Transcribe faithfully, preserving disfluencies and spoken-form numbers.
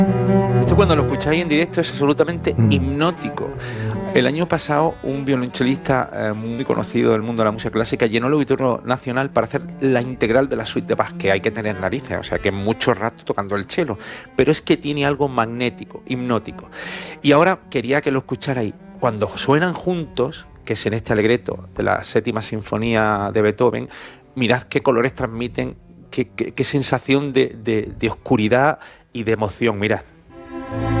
Esto cuando lo escucháis en directo es absolutamente Mm. hipnótico. El año pasado un violonchelista eh, muy conocido del mundo de la música clásica llenó el Auditorio Nacional para hacer la integral de la suite de Bach, que hay que tener narices, o sea que mucho rato tocando el cello, pero es que tiene algo magnético, hipnótico. Y ahora quería que lo escucharais cuando suenan juntos, que es en este alegreto de la séptima sinfonía de Beethoven. Mirad qué colores transmiten, qué, qué, qué sensación de, de, de oscuridad y de emoción, mirad.